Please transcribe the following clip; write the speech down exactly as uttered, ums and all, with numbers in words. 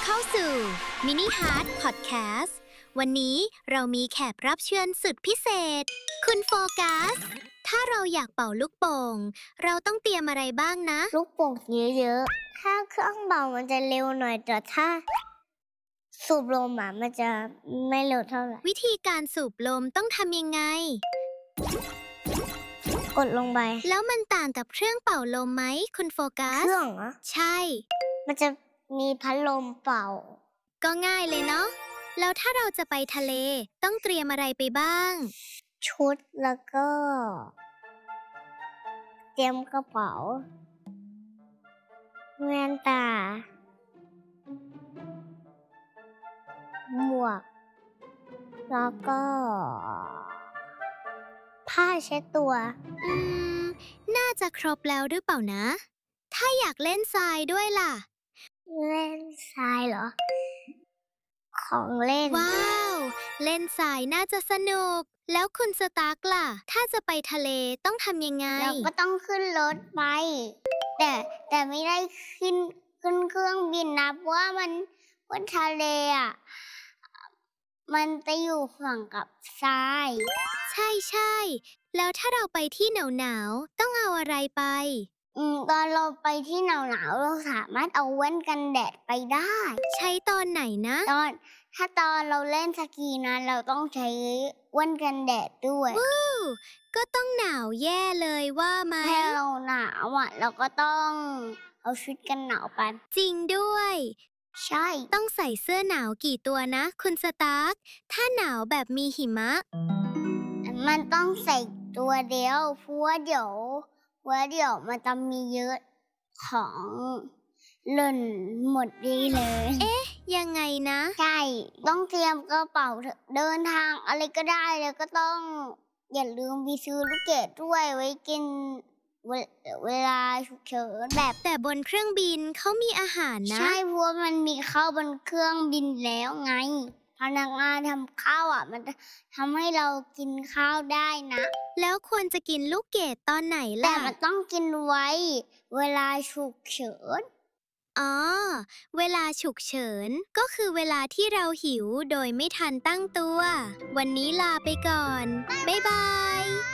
เข้าสู่มินิฮาร์ทพอดแคสต์วันนี้เรามีแขกรับเชิญสุดพิเศษคุณโฟกัสถ้าเราอยากเป่าลูกโป่งเราต้องเตรียมอะไรบ้างนะลูกโป่งเยอะๆถ้าเครื่องเป่ามันจะเร็วหน่อยแต่ถ้าสูบลมอ่ะมันจะไม่เร็วเท่าไหร่วิธีการสูบลมต้องทำยังไงกดลงไปแล้วมันต่างกับเครื่องเป่าลมไหมคุณโฟกัสเครื่องเหรอใช่มันจะมีพัดลมเป่าก็ง่ายเลยเนาะแล้วถ้าเราจะไปทะเลต้องเตรียมอะไรไปบ้างชุดแล้วก็เตรียมกระเป๋าแว่นตาหมวกแล้วก็ผ้าเช็ดตัวอืมน่าจะครบแล้วหรือเปล่านะถ้าอยากเล่นทรายด้วยล่ะเล่นทรายเหรอของเล่นว้าวเล่นทรายน่าจะสนุกแล้วคุณสตาร์กล่ะถ้าจะไปทะเลต้องทำยังไงเราก็ต้องขึ้นรถไปแต่แต่ไม่ได้ขึ้นขึ้นเครื่องบินนะเพราะว่ามันบนทะเลอ่ะมันจะอยู่ฝั่งกับทรายใช่ใช่แล้วถ้าเราไปที่หนาวหนาวต้องเอาอะไรไปอืมตอนเราไปที่หนาวหนาวเราสามารถเอาแว่นกันแดดไปได้ใช้ตอนไหนนะตอนถ้าตอนเราเล่นสกีนะเราต้องใช้แว่นกันแดดด้วยวู้ก็ต้องหนาวแย่เลยว่าไหมถ้าเราหนาวอ่ะเราก็ต้องเอาชุดกันหนาวไปจริงด้วยใช่ต้องใส่เสื้อหนาวกี่ตัวนะคุณสตาร์กถ้าหนาวแบบมีหิมะมันต้องใส่ตัวเดียวเพราะว่าเดี๋ยวเพราะว่าเดี๋ยวมันจะมีเยอะของหล่นหมดดีเลยเอ๊ะยังไงนะใช่ต้องเตรียมกระเป๋าเดินทางอะไรก็ได้แล้วก็ต้องอย่าลืมไปซื้อลูกเกดด้วยไว้กินเวลาฉุกเฉินแบบแต่บนเครื่องบินเขามีอาหารนะใช่เพราะมันมีข้าวบนเครื่องบินแล้วไงพนักงานทำข้าวอ่ะมันทำให้เรากินข้าวได้นะแล้วควรจะกินลูกเกดตอนไหนล่ะแต่มันต้องกินไว้เวลาฉุกเฉินอ๋อเวลาฉุกเฉินก็คือเวลาที่เราหิวโดยไม่ทันตั้งตัววันนี้ลาไปก่อนบ๊ายบาย